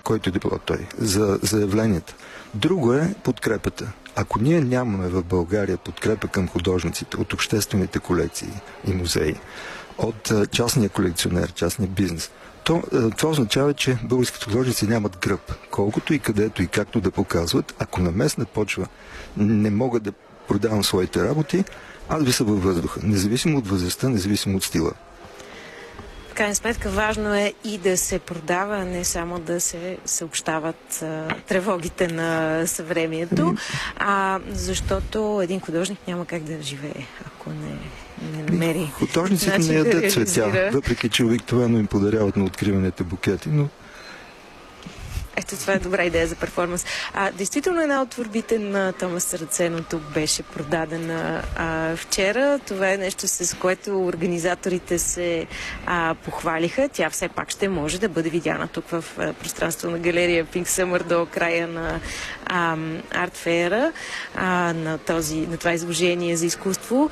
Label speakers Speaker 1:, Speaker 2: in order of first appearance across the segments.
Speaker 1: който е да било той, за заявленията. Друго е подкрепата. Ако ние нямаме в България подкрепа към художниците от обществените колекции и музеи, от частния колекционер, частния бизнес, това означава, че българските художници нямат гръб. Колкото и където и както да показват, ако на местна почва не могат да продавам своите работи, аз виса във въздуха. Независимо от възрастта, независимо от стила.
Speaker 2: В крайна сметка важно е и да се продава, а не само да се съобщават тревогите на съвремието, защото един художник няма как да живее, ако не намери.
Speaker 1: Художниците не ядат цветя, въпреки че обикновено им подаряват на откриваните букети, но
Speaker 2: ето, това е добра идея за перформанс. Действително една от творбите на Томас Сарацено тук беше продадена вчера. Това е нещо, с което организаторите се похвалиха. Тя все пак ще може да бъде видяна тук в пространство на галерия Pink Summer до края на артфера, на това изложение за изкуство.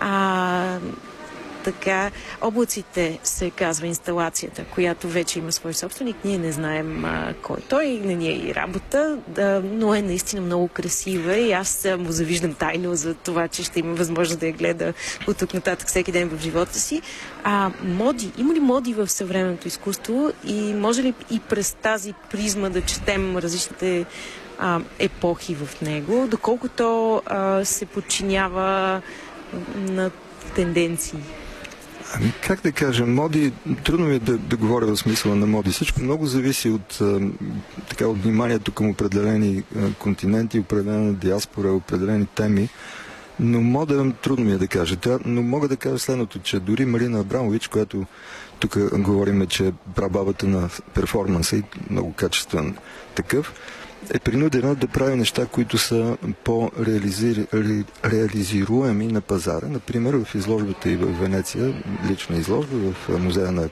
Speaker 2: Така, облаците се казва инсталацията, която вече има свой собственик. Ние не знаем кой той, не ни е и работа, но е наистина много красива и аз му завиждам тайно за това, че ще има възможност да я гледа от тук нататък всеки ден в живота си. Моди, има ли моди в съвременното изкуство и може ли и през тази призма да четем различните епохи в него, доколко то се подчинява на тенденции?
Speaker 1: Как да кажа, моди, трудно ми е да говоря в смисъла на моди. Всичко много зависи от вниманието към определени континенти, определена диаспора, определени теми. Но мода трудно ми е да кажа. Но мога да кажа следното, че дори Марина Абрамович, която тук говорим, че е прабабата на перформанса и много качествен такъв, е принудена да прави неща, които са по-реализируеми на пазара. Например, в изложбата и в Венеция, лична изложба в музея на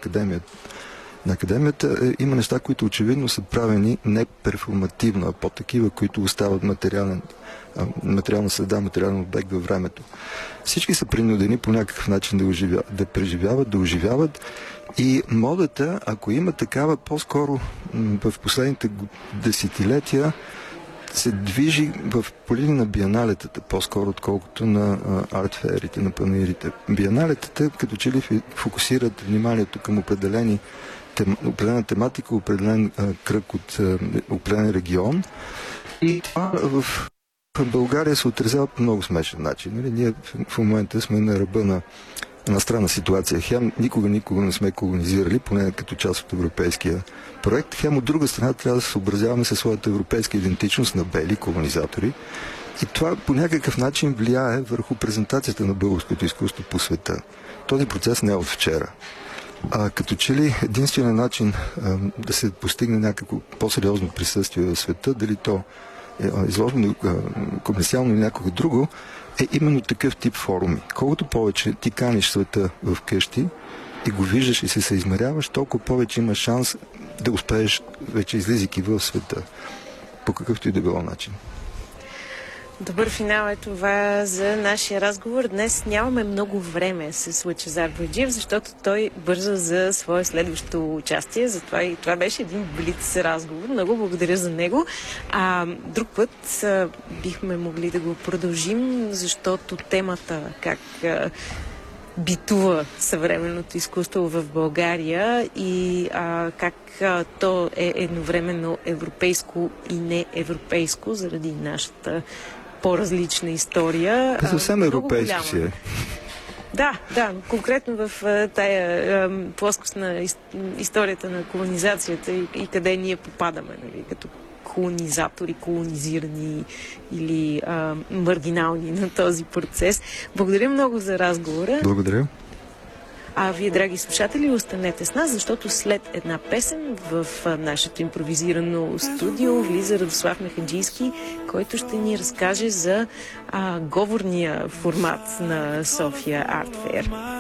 Speaker 1: академията, има неща, които очевидно са правени не перформативно, а по-такива, които остават материална среда, материален обект във времето. Всички са принудени по някакъв начин да преживяват, да оживяват. И модата, ако има такава, по-скоро в последните десетилетия се движи по линия на биеналетата, по-скоро отколкото на артфеерите, на панаирите. Биеналетата като че ли фокусират вниманието към определена тематика, определен кръг от определен регион. И това в България се отразява по много смешен начин. Ние в момента сме на ръба на странна ситуация. Хем никога не сме колонизирали, поне като част от европейския проект. Хем от друга страна трябва да се съобразяваме със своята европейска идентичност на бели колонизатори. И това по някакъв начин влияе върху презентацията на българското изкуство по света. Този процес не е от вчера. Като че ли единственият начин да се постигне някакво по-сериозно присъствие в света, дали то е изложено комерциално или някого друго, е именно такъв тип форуми. Колкото повече ти каниш света в къщи и го виждаш и се съизмеряваш, толкова повече има шанс да успееш вече излизайки в света. По какъвто и да било начин.
Speaker 2: Добър финал е това за нашия разговор. Днес нямаме много време с Лъчезар Бояджиев, защото той бърза за свое следващо участие. Затова и това беше един блиц разговор. Много благодаря за него. Друг път бихме могли да го продължим, защото темата как битува съвременното изкуство в България и как то е едновременно европейско и неевропейско заради нашата по-различна история.
Speaker 1: Съвсем европейски си е.
Speaker 2: Да, конкретно в тая плоскост на историята на колонизацията и къде ние попадаме, нали, като колонизатори, колонизирани или маргинални на този процес. Благодаря много за разговора.
Speaker 1: Благодаря.
Speaker 2: А вие, драги слушатели, останете с нас, защото след една песен в нашето импровизирано студио влиза Радослав Мехаджийски, който ще ни разкаже за говорния формат на София Арт Фейр.